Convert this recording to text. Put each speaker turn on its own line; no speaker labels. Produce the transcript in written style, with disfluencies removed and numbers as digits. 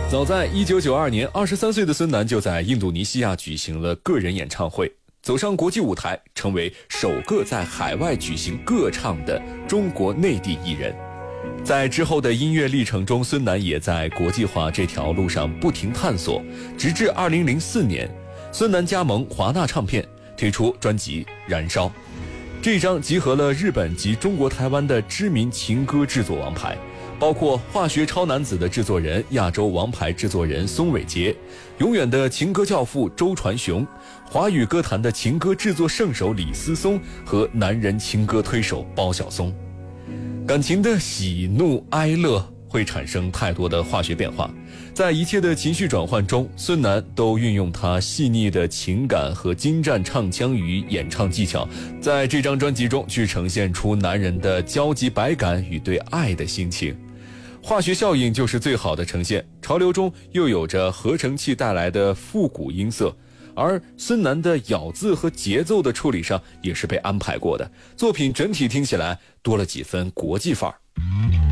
早在1992年，23岁的孙楠就在印度尼西亚举行了个人演唱会，走上国际舞台，成为首个在海外举行个唱的中国内地艺人。在之后的音乐历程中，孙楠也在国际化这条路上不停探索，直至2004年，孙楠加盟华纳唱片，推出专辑《燃烧》。这张集合了日本及中国台湾的知名情歌制作王牌，包括化学超男子的制作人、亚洲王牌制作人松伟杰，永远的情歌教父周传雄，华语歌坛的情歌制作圣手李思松和男人情歌推手包小松。感情的喜怒哀乐会产生太多的化学变化，在一切的情绪转换中，孙楠都运用他细腻的情感和精湛唱腔与演唱技巧，在这张专辑中去呈现出男人的焦急百感与对爱的心情。化学效应就是最好的呈现，潮流中又有着合成器带来的复古音色，而孙楠的咬字和节奏的处理上也是被安排过的，作品整体听起来多了几分国际范儿。